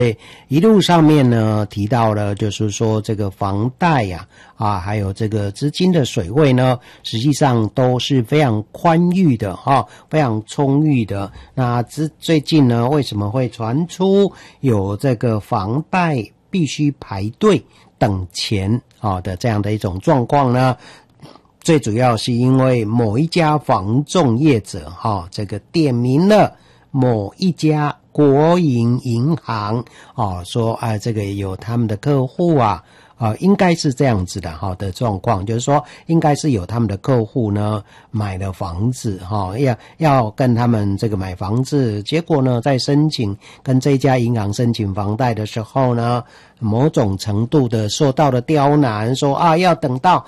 一路上面呢提到了，就是说这个房贷呀，还有这个资金的水位呢，实际上都是非常宽裕的非常充裕的。那最近呢，为什么会传出有这个房贷必须排队等钱的这样的一种状况呢？最主要是因为某一家房仲业者这个点名了某一家国营银行说这个有他们的客户应该是这样子的状况，就是说应该是有他们的客户呢买了房子要跟他们这个买房子，结果呢在跟这家银行申请房贷的时候呢，某种程度的受到了刁难，说要等到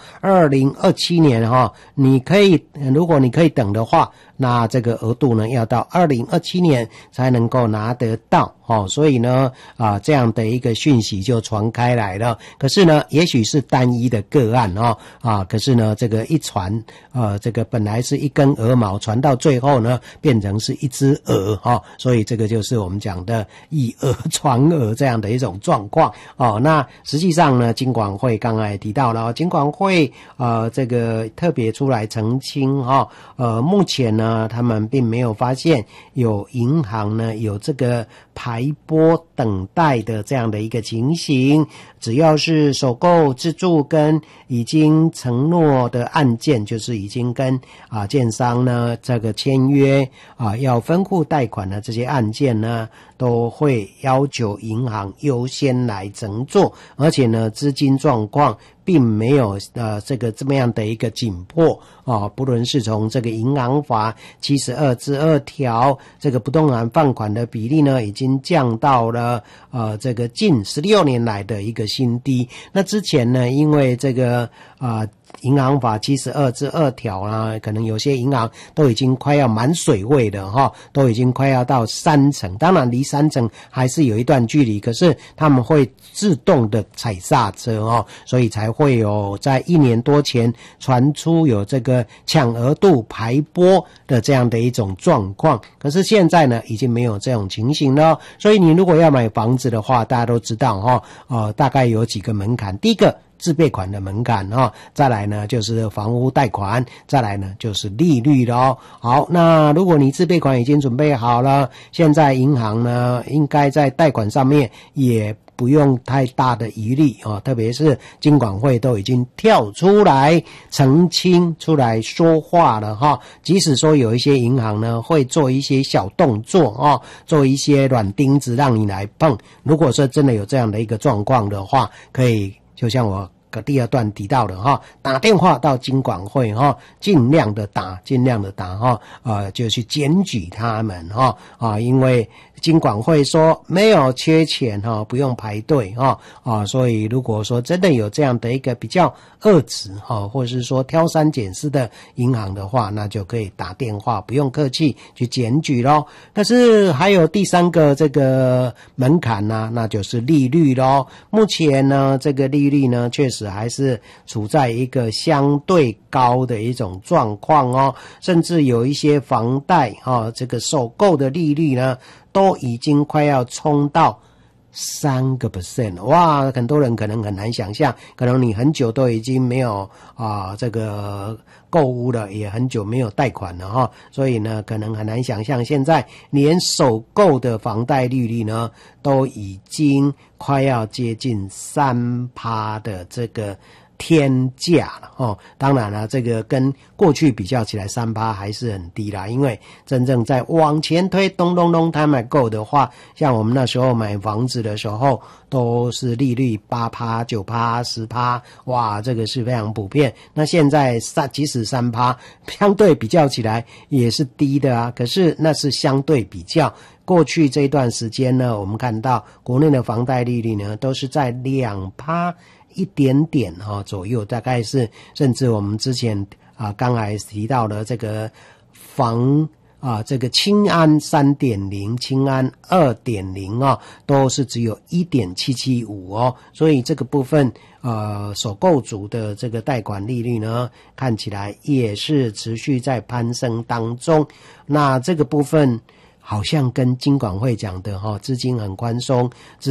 2027年如果你可以等的话，那这个额度呢要到2027年才能够拿得到所以呢这样的一个讯息就传开来了。可是呢也许是单一的个案可是呢这个一传这个本来是一根鹅毛，传到最后呢变成是一只鹅所以这个就是我们讲的以讹传讹这样的一种状况那实际上呢，金管会刚才也提到了，金管会这个特别出来澄清目前呢他们并没有发现有银行呢有这个排拨等待的这样的一个情形，只要是首购自住跟已经承诺的案件，就是已经跟建商呢这个签约要分户贷款的这些案件呢，都会要求银行优先来承做，而且呢资金状况并没有这个这么样的一个紧迫不论是从这个银行法72之2条这个不动产放款的比例呢，已经降到了这个近16年来的一个新低。那之前呢，因为这个银行法72之2条呢，可能有些银行都已经快要满水位了都已经快要到3成，当然离3成还是有一段距离，可是他们会自动的踩刹车所以才会有在1年多前传出有这个抢额度排拨的这样的一种状况。可是现在呢已经没有这种情形了，所以你如果要买房子的话，大家都知道大概有几个门槛。第一个自备款的门槛再来呢就是房屋贷款，再来呢就是利率了好，那如果你自备款已经准备好了，现在银行呢应该在贷款上面也不用太大的疑虑特别是金管会都已经跳出来澄清出来说话了即使说有一些银行呢会做一些小动作做一些软钉子让你来碰，如果说真的有这样的一个状况的话，可以就像我第二段提到的打电话到金管会尽量的打就去检举他们因为金管会说没有缺钱不用排队所以如果说真的有这样的一个比较恶质或者是说挑三拣四的银行的话，那就可以打电话不用客气去检举咯。但是还有第三个这个门槛呢，那就是利率咯。目前呢这个利率呢确实还是处在一个相对高的一种状况甚至有一些房贷这个首购的利率呢都已经快要冲到3%，哇，很多人可能很难想象，可能你很久都已经没有这个购物了，也很久没有贷款了所以呢可能很难想象，现在连首购的房贷利率呢都已经快要接近3%的这个天价了当然了，这个跟过去比较起来3%还是很低啦，因为真正在往前推咚time ago的话，像我们那时候买房子的时候都是利率8%、9%、10%，哇，这个是非常普遍。那现在即使3%相对比较起来也是低的可是那是相对比较。过去这段时间呢，我们看到国内的房贷利率呢都是在2%一点点左右，大概是甚至我们之前刚才提到的这个这个青安 3.0 青安 2.0 都是只有 1.775 所以这个部分首购族的这个贷款利率呢看起来也是持续在攀升当中。那这个部分好像跟金管会讲的资金很宽松，